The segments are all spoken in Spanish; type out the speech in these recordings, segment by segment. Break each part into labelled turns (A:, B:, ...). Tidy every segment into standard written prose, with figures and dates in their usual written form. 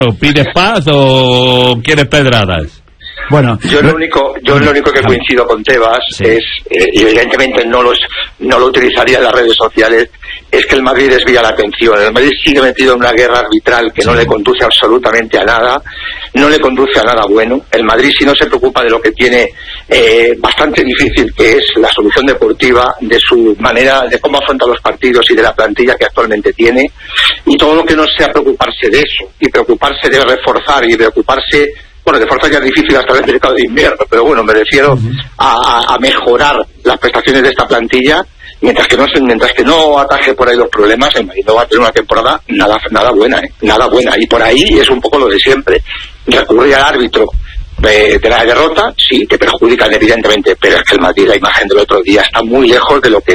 A: ¿Pides paz o quieres pedradas?
B: Bueno,
C: yo lo único que coincido con Tebas es, y evidentemente no lo utilizaría en las redes sociales, es que el Madrid desvía la atención. El Madrid sigue metido en una guerra arbitral que no le conduce absolutamente a nada, no le conduce a nada bueno. El Madrid, si no se preocupa de lo que tiene bastante difícil, que es la solución deportiva, de su manera, de cómo afronta los partidos y de la plantilla que actualmente tiene, y todo lo que no sea preocuparse de eso, y preocuparse de reforzar y preocuparse... Bueno, de fuerza ya es difícil hasta el mercado de invierno, pero bueno, me refiero a mejorar las prestaciones de esta plantilla, mientras que no ataje por ahí los problemas. El Madrid no va a tener una temporada nada buena, nada buena, y por ahí es un poco lo de siempre, recurrir al árbitro de la derrota, sí, que perjudican evidentemente, pero es que el Madrid, la imagen del otro día, está muy lejos de lo que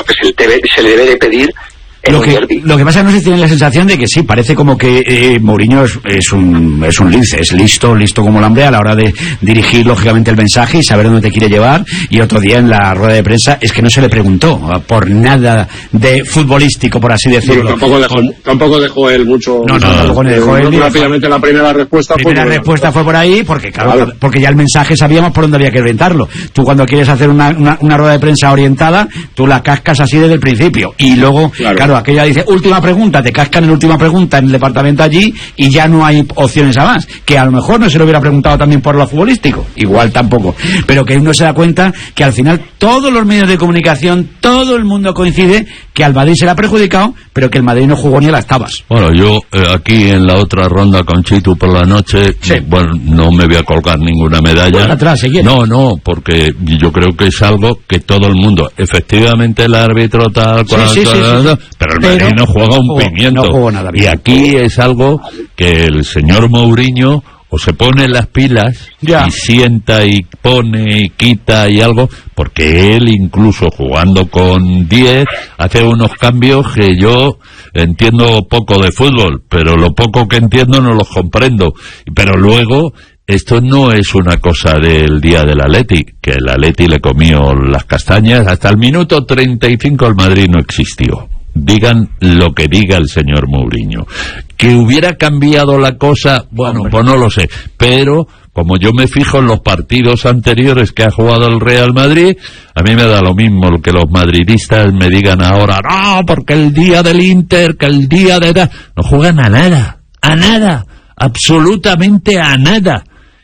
C: se le debe de pedir.
B: Lo que pasa es que no se tiene la sensación de que sí, parece como que Mourinho es un lince, es listo como el hambre a la hora de dirigir lógicamente el mensaje y saber dónde te quiere llevar. Y otro día en la rueda de prensa es que no se le preguntó por nada de futbolístico, por así decirlo.
D: Tampoco dejó él mucho.
B: Tampoco dejó él.
D: Rápidamente la primera respuesta
B: fue por ahí, porque claro, porque ya el mensaje sabíamos por dónde había que orientarlo. Tú cuando quieres hacer una rueda de prensa orientada, tú la cascas así desde el principio y luego, claro, aquella dice última pregunta, te cascan en última pregunta en el departamento allí y ya no hay opciones a más, que a lo mejor no se lo hubiera preguntado también por lo futbolístico, igual tampoco, pero que uno se da cuenta que al final todos los medios de comunicación, todo el mundo coincide que al Madrid se le ha perjudicado, pero que el Madrid no jugó ni a las tabas.
A: Bueno, yo aquí en la otra ronda con Chitu por la noche, bueno, no me voy a colgar ninguna medalla.
B: Pues atrás, si quieres.
A: No, porque yo creo que es algo que todo el mundo, efectivamente el árbitro tal, pero el Madrid no juega un pimiento.
B: No jugó nada bien.
A: Y aquí es algo que el señor Mourinho o se pone las pilas y sienta y pone y quita y algo, porque él incluso jugando con 10 hace unos cambios que yo entiendo poco de fútbol, pero lo poco que entiendo no los comprendo. Pero luego esto no es una cosa del día del Atleti, que el Atleti le comió las castañas. Hasta el minuto 35 el Madrid no existió. Digan lo que diga el señor Mourinho. Que hubiera cambiado la cosa, bueno, pues no lo sé, pero como yo me fijo en los partidos anteriores que ha jugado el Real Madrid, a mí me da lo mismo que los madridistas me digan ahora, no, porque el día del Inter, que el día de... No juegan a nada, absolutamente a nada.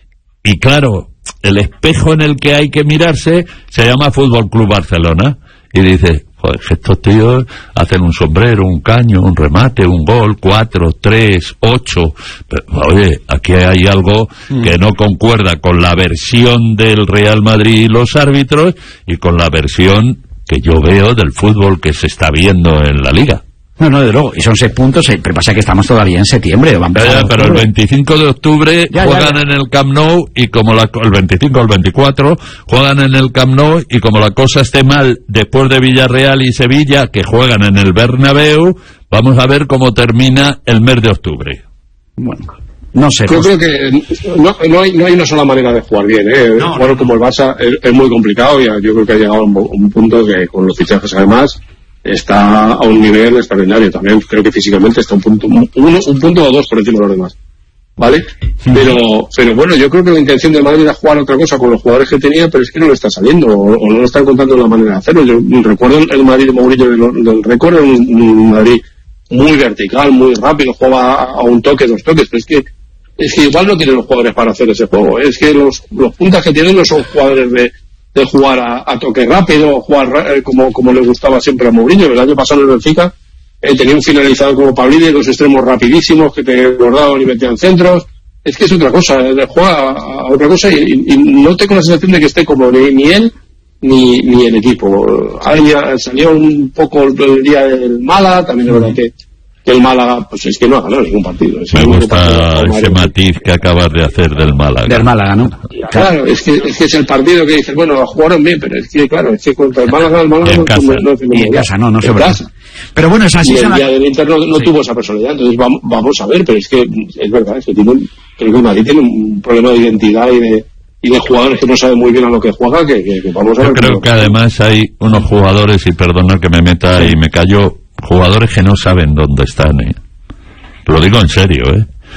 A: Y claro, el espejo en el que hay que mirarse se llama Fútbol Club Barcelona, y dice... Joder, estos tíos hacen un sombrero, un caño, un remate, un gol, 4, 3, 8... Pero, oye, aquí hay algo que no concuerda con la versión del Real Madrid y los árbitros y con la versión que yo veo del fútbol que se está viendo en la Liga.
B: No, desde luego, y son 6 puntos, pero pasa que estamos todavía en septiembre.
A: Pero el 25 de octubre juegan en el Camp Nou y como el 25 o el 24 juegan en el Camp Nou y como la cosa esté mal después de Villarreal y Sevilla, que juegan en el Bernabéu, vamos a ver cómo termina el mes de octubre.
B: Bueno, no sé.
D: Yo creo que no hay una sola manera de jugar bien, jugar como el Barça es muy complicado y yo creo que ha llegado a un punto que con los fichajes además está a un nivel extraordinario. También creo que físicamente está un punto o dos por encima de los demás, ¿vale? Pero bueno, yo creo que la intención del Madrid era jugar otra cosa con los jugadores que tenía, pero es que no le está saliendo o no lo están encontrando la manera de hacerlo. Yo recuerdo el Madrid de Mourinho del récord, un Madrid muy vertical, muy rápido, jugaba a un toque, 2 toques, pero es que igual no tienen los jugadores para hacer ese juego. Es que los puntas que tienen no son jugadores de jugar a toque rápido, jugar como le gustaba siempre a Mourinho. El año pasado en el Benfica tenía un finalizador como Pablini, los extremos rapidísimos que te bordaban y metían centros. Es que es otra cosa, juega a otra cosa y no tengo la sensación de que esté como ni él ni el equipo. Salió un poco el día del Málaga, también es verdad que el Málaga, pues es que no ha ganado ningún partido.
A: Me gusta ese matiz que acabas de hacer del Málaga.
B: Del Málaga, ¿no?
D: Claro, es que es el partido que dices, bueno, jugaron bien, pero es que, claro, es que contra el Málaga
B: no se puede. Pero bueno, es así.
D: Y el día del Inter no tuvo esa personalidad, entonces vamos a ver, pero es que es verdad, es que creo que el Madrid tiene un problema de identidad y de jugadores que no saben muy bien a lo que juega, que vamos a ver.
A: Yo creo que además hay unos jugadores, y perdona que me meta y me callo, jugadores que no saben dónde están, Lo digo en serio,